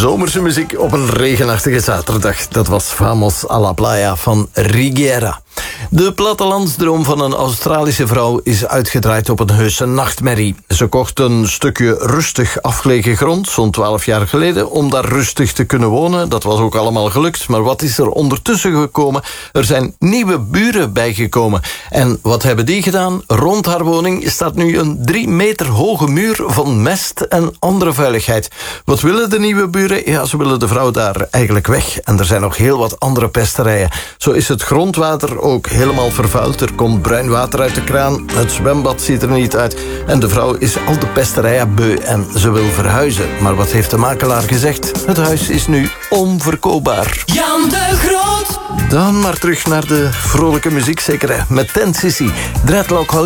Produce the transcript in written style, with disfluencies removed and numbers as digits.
Zomerse muziek op een regenachtige zaterdag. Dat was Vamos a la Playa van Riguera. De plattelandsdroom van een Australische vrouw is uitgedraaid op een heuse nachtmerrie. Ze kocht een stukje rustig afgelegen grond, zo'n 12 jaar geleden, om daar rustig te kunnen wonen. Dat was ook allemaal gelukt, maar wat is er ondertussen gekomen? Er zijn nieuwe buren bijgekomen. En wat hebben die gedaan? Rond haar woning staat nu een 3 meter hoge muur van mest en andere vuiligheid. Wat willen de nieuwe buren? Ja, ze willen de vrouw daar eigenlijk weg. En er zijn nog heel wat andere pesterijen. Zo is het grondwater ook helemaal vervuild. Er komt bruin water uit de kraan. Het zwembad ziet er niet uit. En de vrouw is al de pesterijen beu en ze wil verhuizen. Maar wat heeft de makelaar gezegd? Het huis is nu onverkoopbaar. Jan de Groot. Dan maar terug naar de vrolijke muziek, zeker hè? Met Ten Sissy, Dreadlock